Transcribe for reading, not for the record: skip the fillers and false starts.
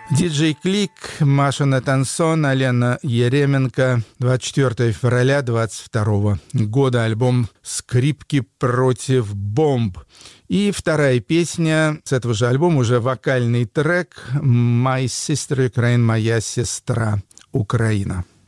Диджей Клик, Маша Натансон, Алена Еременко. 24 февраля 22 года. Альбом «Скрипки против бомб». И вторая песня с этого же альбома, уже вокальный трек «My Sister Ukraine», «Моя сестра Украина».